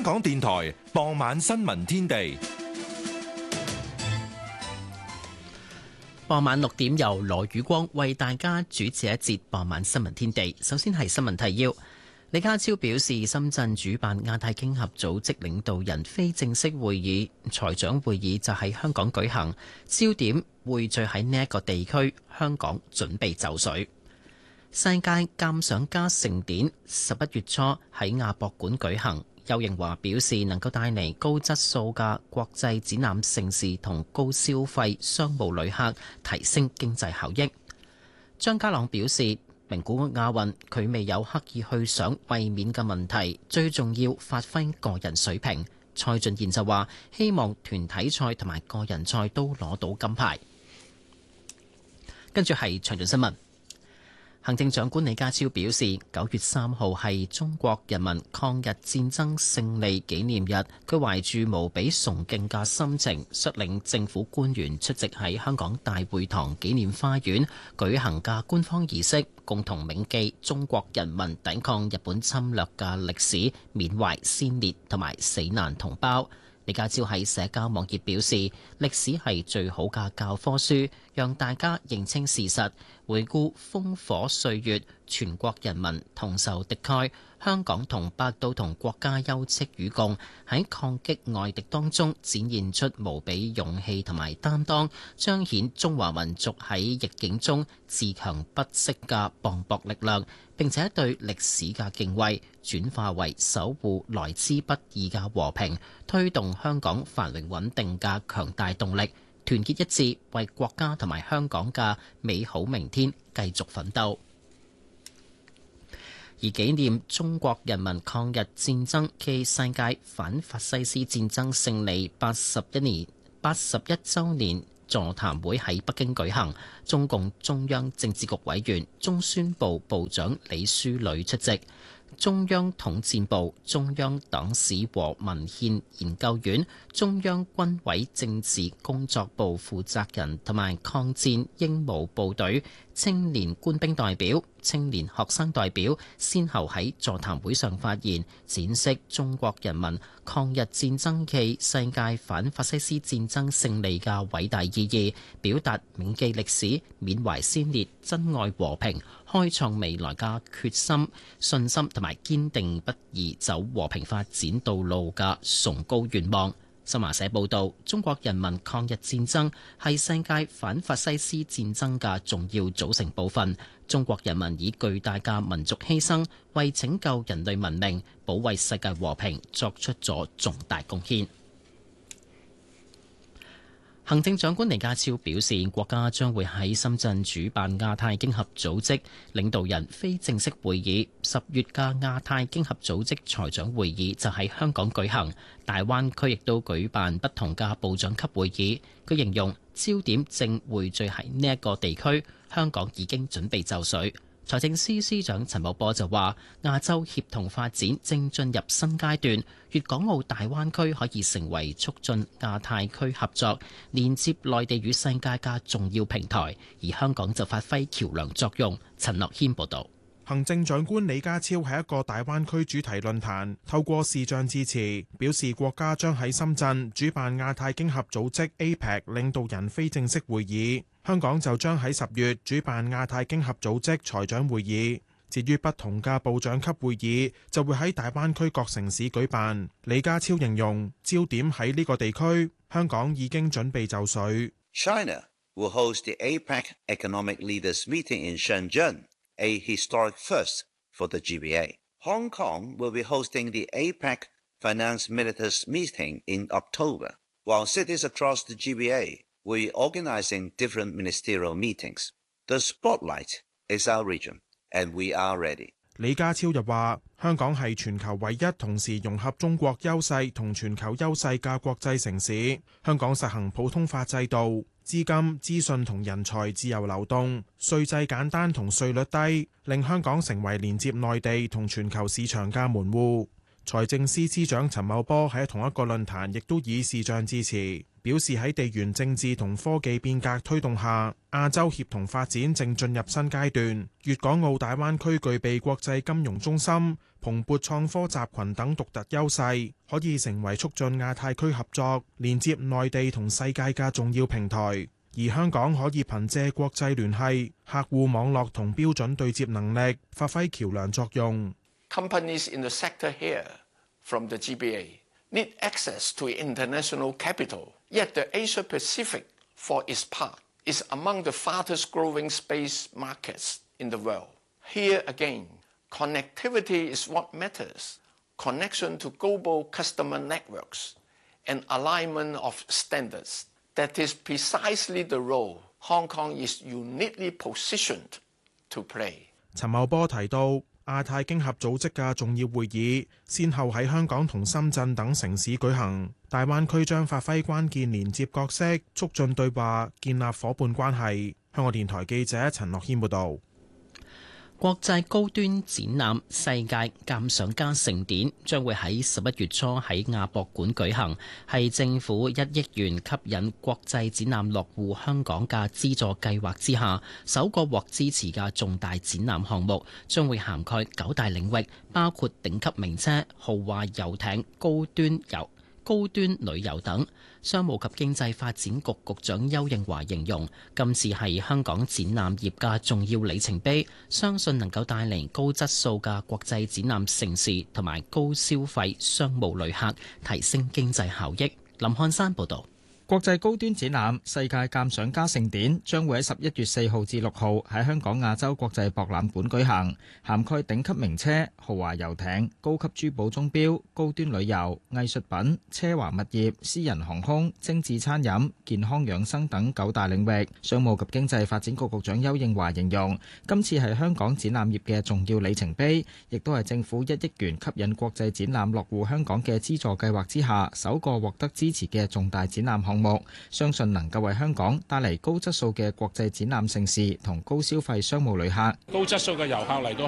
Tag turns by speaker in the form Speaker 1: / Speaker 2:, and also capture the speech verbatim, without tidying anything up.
Speaker 1: 香港電台傍晚新聞天地。
Speaker 2: 傍晚六點由羅宇光為大家主持一節傍晚新聞天地。首先係新聞提要。李家超表示，深圳主辦亞太經合組織領導人非正式會議，財長會議就喺香港舉行，焦點匯聚喺呢一個地區，香港準備就緒。世界鑑賞家盛典十一月初喺亞博館舉行，邱應華表示能夠帶嚟高質素嘅國際展覽盛事同高消費商務旅客，提升經濟效益。張家朗表示，名古屋亞運佢未有刻意去想衛冕嘅問題，最重要發揮個人水平。蔡俊賢就話希望團體賽同埋個人賽都攞到金牌。跟住係詳盡新聞。行政長官李家超表示，九月三號係中國人民抗日戰爭勝利紀念日，佢懷住無比崇敬嘅心情，率領政府官員出席喺香港大會堂紀念花園舉行嘅官方儀式，共同銘記中國人民抵抗日本侵略嘅歷史，緬懷先烈同埋死難同胞。李家超喺社交網頁表示，歷史係最好嘅教科書，讓大家認清事實，回顧烽火歲月，全國人民同仇敵愾，香港同胞都同國家休戚與共，喺抗擊外敵當中展現出無比勇氣同埋擔當，彰顯中華民族喺逆境中自強不息嘅磅礴力量，並且對歷史嘅敬畏轉化為守護來之不易嘅和平，推動香港繁榮穩定嘅強大動力，團結一致為國家同埋香港嘅美好明天繼續奮鬥。而紀念中國人民抗日戰爭暨世界反法西斯戰爭勝利八十一年八十一週年座談會喺北京舉行，中共中央政治局委員、中宣部部長李書磊出席。中央統戰部、中央黨史和文獻研究院、中央軍委政治工作部負責人同埋抗戰英武部隊青年官兵代表、青年學生代表先後喺座談會上發言，展示中國人民抗日戰爭暨世界反法西斯戰爭勝利嘅偉大意義，表達銘記歷史、緬懷先烈、珍愛和平、開創未來嘅決心、信心同埋堅定不移走和平發展道路嘅崇高願望。新華社報道，中國人民抗日戰爭係世界反法西斯戰爭嘅重要組成部分。中國人民以巨大嘅民族犧牲，為拯救人類文明、保衛世界和平作出咗重大貢獻。行政長官李家超表示，國家將會喺深圳主辦亞太經合組織領導人非正式會議，十月嘅亞太經合組織財長會議就喺香港舉行，大灣區亦都舉辦不同嘅部長級會議。佢形容焦點正匯聚喺呢一個地區，香港已經準備就緒。財政司司長陳茂波就話，亞洲協同發展正進入新階段，粵港澳大灣區可以成為促進亞太區合作、連接內地與世界嘅重要平台，而香港就發揮橋梁作用。陳樂軒報導。
Speaker 3: 行政長官李家超喺一個大灣區主題論壇透過視像致辭，表示國家將喺深圳主辦亞太經合組織 A P E C 領導人非正式會議，香港就將喺十月主辦亞太經合組織財長會議。至於不同嘅部長級會議，就會喺大灣區各城市舉辦。李家超形容焦點喺呢個地區，香港已經準備就緒。
Speaker 4: China will host the A P E C Economic Leaders Meeting in Shenzhen.A historic first for the G B A. Hong Kong will be hosting the A P E C Finance Ministers Meeting in October, while cities across the G B A will be organizing different ministerial meetings. The spotlight is our region, and we are ready.
Speaker 3: 李家超又話，香港係全球唯一同時融合中國優勢同全球優勢嘅國際城市。香港實行普通法制度，資金、資訊同人才自由流動，稅制簡單同稅率低，令香港成為連接內地同全球市場嘅門戶。財政司司長陳茂波喺同一個論壇亦都以視像致辭， 表示喺地緣政治同科技變革推動下，亞洲協同發展正進入新階段。粵港澳大灣區具備國際金融中心、蓬勃創科集群等獨特優勢，可以成為促進亞太區合作、連接內地同世界嘅重要平台。而香港可以憑借國際聯繫、客戶網絡同標準對接能力，發揮橋樑作用。
Speaker 5: Companies in the sector here from the G B A need access to international capital. Yet the Asia Pacific, for its part, is among the fastest growing space markets in the world. Here again, connectivity is what matters. Connection to global customer networks and alignment of standards. That is precisely the role Hong Kong is uniquely positioned to play.
Speaker 3: 陳茂波提到，亞太經合組織嘅重要會議，先後喺香港同深圳等城市舉行。大灣區將發揮關鍵連接角色，促進對話，建立伙伴關係。香港電台記者陳樂軒報導。
Speaker 2: 國際高端展覽世界鑑賞家盛典將會喺十一月初喺亞博館舉行，係政府一億元吸引國際展覽落戶香港嘅資助計劃之下，首個獲支持嘅重大展覽項目，將會涵蓋九大領域，包括頂級名車、豪華遊艇、高端遊、高端旅遊等。商務及經濟發展局局長丘應樺形容，今次係香港展覽業嘅重要里程碑，相信能夠帶嚟高質素嘅國際展覽盛事同埋高消費商務旅客，提升經濟效益。林漢山報導。
Speaker 6: 國際高端展覽世界鑑賞家盛典將會喺十一月四號至六號喺香港亞洲國際博覽館舉行，涵蓋頂級名車、豪華遊艇、高級珠寶鐘錶、高端旅遊、藝術品、奢華物業、私人航空、精緻餐飲、健康養生等九大領域。商務及經濟發展局局長丘應樺形容，今次係香港展覽業嘅重要里程碑，亦都係政府一億元吸引國際展覽落戶香港嘅資助計劃之下首個獲得支持嘅重大展覽項目。相信能夠為香港帶嚟高質素嘅國際展覽盛事同高消費商務旅客。
Speaker 7: 高質素嘅遊客嚟到